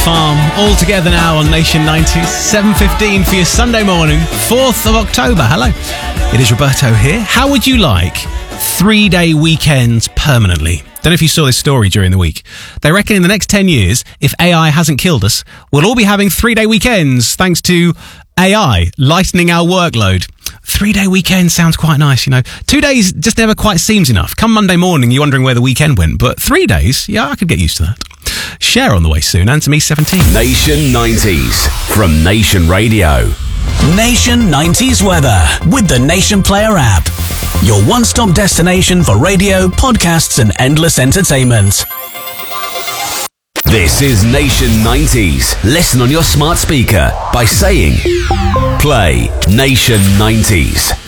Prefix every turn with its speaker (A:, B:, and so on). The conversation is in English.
A: Farm all together now on Nation 90s, 7:15 for your Sunday morning, 4th of October. Hello, it is Roberto here. How would you like 3-day weekends permanently? Don't know if you saw this story during the week. They reckon in the next 10 years, if AI hasn't killed us, we'll all be having 3-day weekends thanks to AI lightening our workload. 3-day weekend sounds quite nice, you know. 2 days just never quite seems enough. Come Monday morning, you're wondering where the weekend went. But 3 days, yeah, I could get used to that. Cher on the way soon, and to me 17.
B: Nation 90s from Nation Radio.
C: Nation 90s weather with the Nation Player app. Your one-stop destination for radio, podcasts and endless entertainment.
B: This is Nation 90s. Listen on your smart speaker by saying, play Nation 90s.